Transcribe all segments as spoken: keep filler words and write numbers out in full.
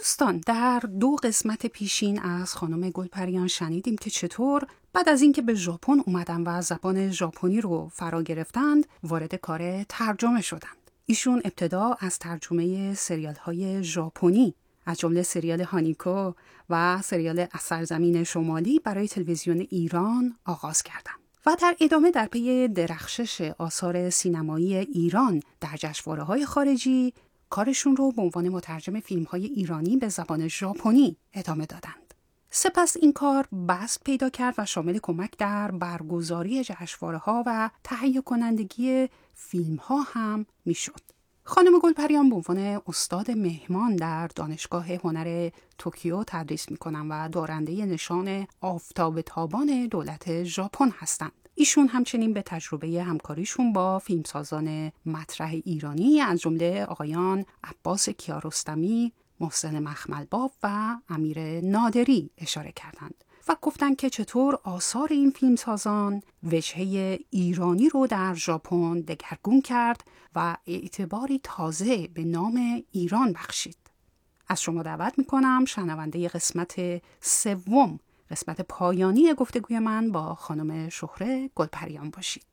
دوستان، در دو قسمت پیشین از خانم گلپریان شنیدیم که چطور بعد از اینکه به ژاپن اومدن و زبان ژاپنی رو فرا گرفتند وارد کار ترجمه شدند. ایشون ابتدا از ترجمه سریال های ژاپنی از جمله سریال هانیکو و سریال از سرزمین شمالی برای تلویزیون ایران آغاز کردند و در ادامه در پی درخشش آثار سینمایی ایران در جشنواره‌های خارجی کارشون رو به عنوان مترجم فیلم‌های ایرانی به زبان ژاپنی ادامه دادند. سپس این کار بسط پیدا کرد و شامل کمک در برگزاری جشنواره‌ها و تهیه کنندگی فیلم‌ها هم میشد. خانم گلپریان به عنوان استاد مهمان در دانشگاه هنر توکیو تدریس میکنن و دارنده نشان آفتاب تابان دولت ژاپن هستند. ایشون همچنین به تجربه همکاریشون با فیلمسازان مطرح ایرانی از جمله آقایان عباس کیارستمی، محسن مخملباف و امیر نادری اشاره کردند و گفتند که چطور آثار این فیلمسازان وجهه ایرانی رو در ژاپن دگرگون کرد و اعتباری تازه به نام ایران بخشید. از شما دعوت میکنم شنونده قسمت سوم، قسمت پایانی گفتگوی من با خانم شهره گلپریان باشید.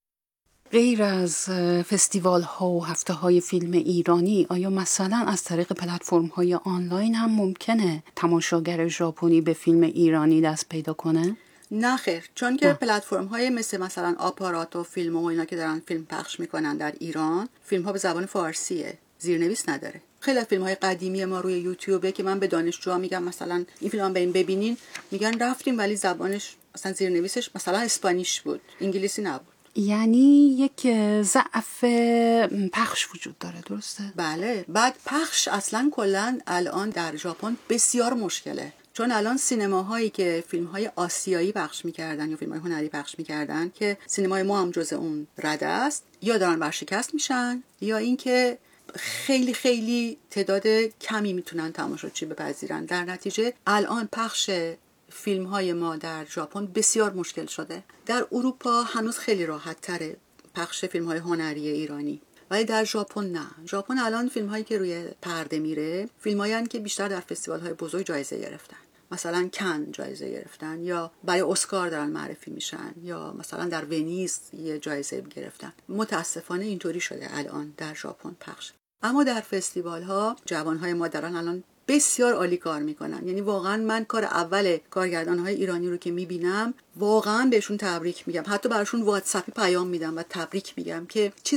غیر از فستیوال ها و هفته های فیلم ایرانی، آیا مثلا از طریق پلتفرم های آنلاین هم ممکنه تماشاگر ژاپنی به فیلم ایرانی دست پیدا کنه؟ نه خیر، چون که پلتفرم های مثل مثلا آپارات و فیلم و اینا که دارن فیلم پخش میکنن در ایران، فیلم ها به زبان فارسیه، زیرنویس نداره. خیلی فیلم های قدیمی ما روی یوتیوبه که من به دانشجوها میگم مثلا این فیلم بریم ببینین، میگن رفتیم ولی زبانش مثلا زیرنویسش مثلا اسپانیش بود، انگلیسی نبود. یعنی یک ضعف پخش وجود داره، درسته؟ بله. بعد پخش اصلا کلا الان در ژاپن بسیار مشکله، چون الان سینماهایی که فیلم‌های آسیایی پخش می‌کردن یا فیلم‌های هنری پخش می‌کردن که سینمای ما هم جزء اون رده است، یا دارن ورشکست میشن یا اینکه خیلی خیلی تعداد کمی میتونن تماشاچی بپذیرن. در نتیجه الان پخش فیلم‌های ما در ژاپن بسیار مشکل شده. در اروپا هنوز خیلی راحت‌تره پخش فیلم‌های هنری ایرانی، ولی در ژاپن نه. ژاپن الان فیلم‌هایی که روی پرده میره فیلم‌هایی هستند که بیشتر در فستیوال‌های بزرگ جایزه گرفتن، مثلا کن جایزه گرفتن یا برای اسکار دارن معرفی میشن یا مثلا در ونیز یه جایزه گرفتن. متاسفانه اینطوری شده الان در ژاپن پخش. اما در فستیوال‌ها جوان‌های ما دارن الان بسیار عالی کار میکنن. یعنی واقعا من کار اول کارگردان‌های ایرانی رو که میبینم واقعا بهشون تبریک میگم، حتی براشون واتساپی پیام میدم و تبریک میگم که